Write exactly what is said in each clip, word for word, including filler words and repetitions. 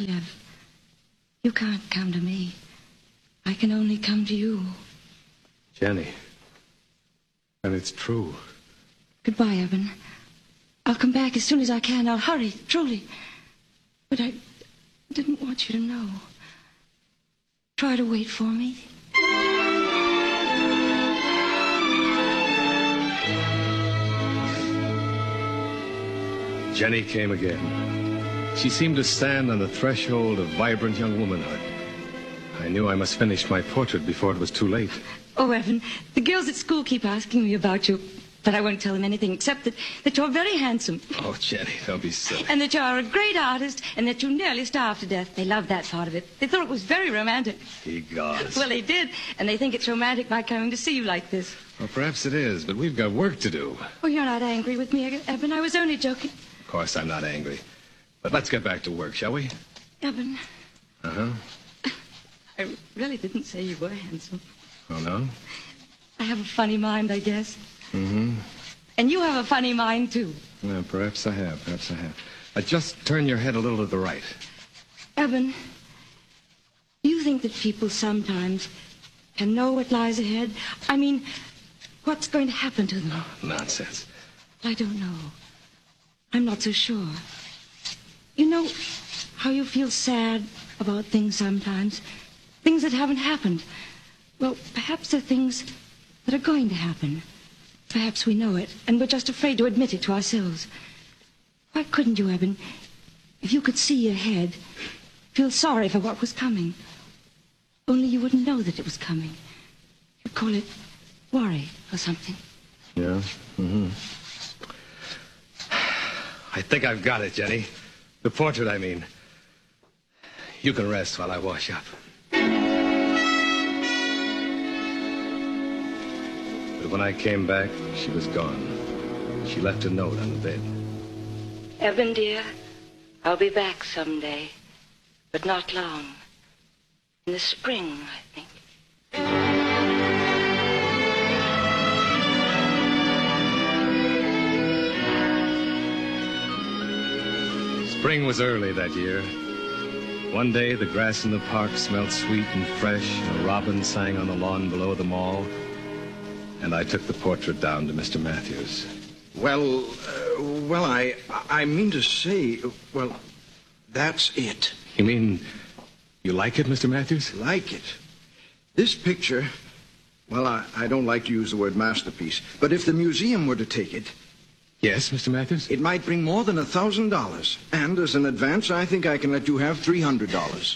love, you can't come to me. I can only come to you. Jenny. And it's true. Goodbye, Evan. I'll come back as soon as I can. I'll hurry, truly. But I didn't want you to know. Try to wait for me. Jenny came again. She seemed to stand on the threshold of vibrant young womanhood. I knew I must finish my portrait before it was too late. Oh, Evan, the girls at school keep asking me about you, but I won't tell them anything except that, that you're very handsome. Oh, Jenny, don't be silly. And that you're a great artist, and that you nearly starved to death. They love that part of it. They thought it was very romantic. He gods. Well, they did, and they think it's romantic my coming to see you like this. Well, perhaps it is, but we've got work to do. Oh, you're not angry with me, Evan. I was only joking. Of course, I'm not angry. But let's get back to work, shall we? Evan. Uh-huh. I really didn't say you were handsome. Oh, no? I have a funny mind, I guess. Mm-hmm. And you have a funny mind, too. Yeah, perhaps I have, perhaps I have. Uh, just turn your head a little to the right. Evan, do you think that people sometimes can know what lies ahead? I mean, what's going to happen to them? Oh, nonsense. I don't know. I'm not so sure. You know how you feel sad about things sometimes? Things that haven't happened. Well, perhaps they're things that are going to happen. Perhaps we know it, and we're just afraid to admit it to ourselves. Why couldn't you, Evan, if you could see ahead, feel sorry for what was coming? Only you wouldn't know that it was coming. You'd call it worry or something. Yeah? Mm-hmm. I think I've got it, Jenny. The portrait, I mean. You can rest while I wash up. But when I came back, she was gone. She left a note on the bed. Evan, dear, I'll be back someday, but not long. In the spring, I think. Spring was early that year. One day, the grass in the park smelled sweet and fresh, and a robin sang on the lawn below the mall. And I took the portrait down to Mister Matthews. Well, uh, well, I, I mean to say, well, that's it. You mean you like it, Mister Matthews? Like it? This picture, well, I, I don't like to use the word masterpiece, but if the museum were to take it... Yes, Mister Matthews? It might bring more than a thousand dollars. And as an advance, I think I can let you have three hundred dollars.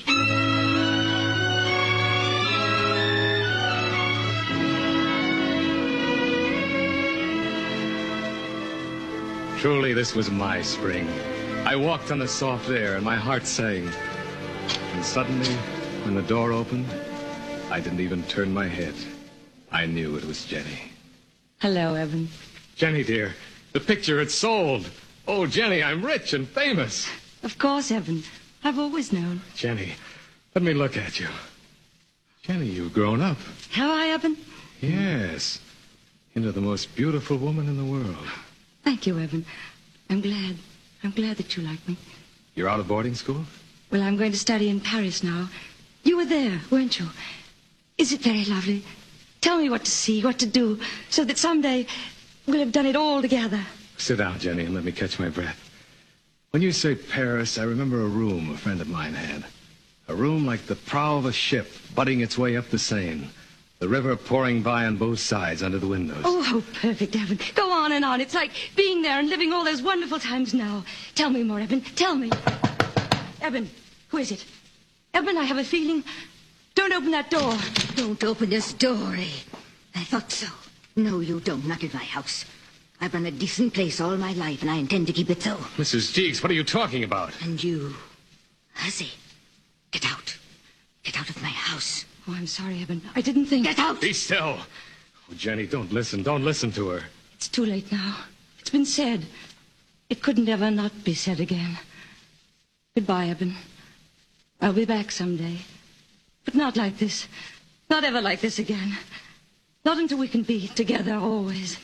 Truly, this was my spring. I walked on the soft air, and my heart sang. And suddenly, when the door opened, I didn't even turn my head. I knew it was Jenny. Hello, Evan. Jenny, dear, the picture, it's sold. Oh, Jenny, I'm rich and famous. Of course, Evan. I've always known. Jenny, let me look at you. Jenny, you've grown up. Have I, Evan? Yes. Into the most beautiful woman in the world. Thank you, Evan. I'm glad. I'm glad that you like me. You're out of boarding school? Well, I'm going to study in Paris now. You were there, weren't you? Is it very lovely? Tell me what to see, what to do, so that someday we'll have done it all together. Sit down, Jenny, and let me catch my breath. When you say Paris, I remember a room a friend of mine had. A room like the prow of a ship butting its way up the Seine. The river pouring by on both sides under the windows. Oh, how perfect, Evan. Go on and on. It's like being there and living all those wonderful times now. Tell me more, Evan. Tell me. Evan, who is it? Evan, I have a feeling. Don't open that door. Don't open this door, eh? I thought so. No, you don't. Not in my house. I've run a decent place all my life, and I intend to keep it so. Missus Jeegs, what are you talking about? And you, Hussy, get out. Get out of my house. Oh, I'm sorry, Evan. I didn't think... Get out! Be still. Oh, Jenny, don't listen. Don't listen to her. It's too late now. It's been said. It couldn't ever not be said again. Goodbye, Evan. I'll be back someday. But not like this. Not ever like this again. Not until we can be together always.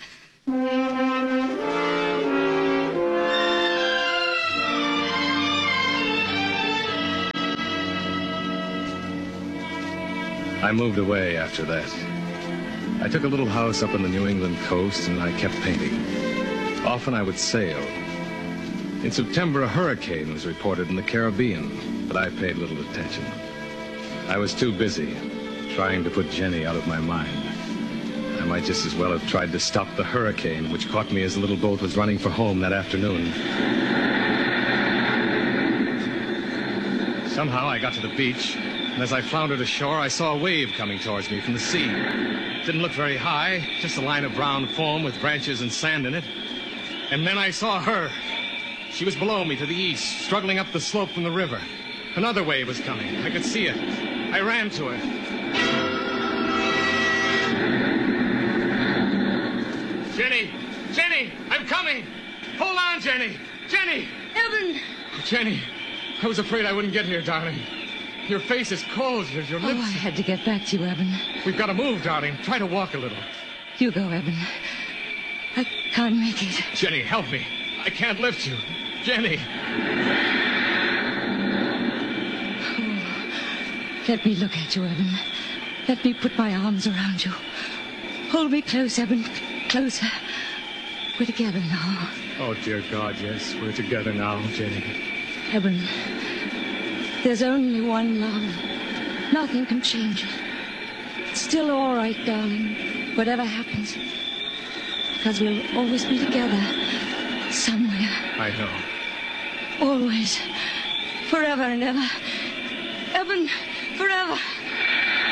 I moved away after that. I took a little house up on the New England coast, and I kept painting. Often I would sail. In September, a hurricane was reported in the Caribbean, but I paid little attention. I was too busy trying to put Jenny out of my mind. I might just as well have tried to stop the hurricane, which caught me as the little boat was running for home that afternoon. Somehow I got to the beach, and as I floundered ashore, I saw a wave coming towards me from the sea. It didn't look very high, just a line of brown foam with branches and sand in it. And then I saw her. She was below me to the east, struggling up the slope from the river. Another wave was coming. I could see it. I ran to her. Jenny! Jenny! I'm coming! Hold on, Jenny! Jenny! Evan! Jenny, I was afraid I wouldn't get here, darling. Your face is cold. Your, your Oh, lips... I had to get back to you, Evan. We've got to move, darling. Try to walk a little. You go, Evan. I can't make it. Jenny, help me. I can't lift you. Jenny! Let me look at you, Evan. Let me put my arms around you. Hold me close, Evan. Closer. We're together now. Oh, dear God, yes. We're together now, Jenny. Evan, there's only one love. Nothing can change it. It's still all right, darling, whatever happens. Because we'll always be together. Somewhere. I know. Always. Forever and ever. Evan, forever.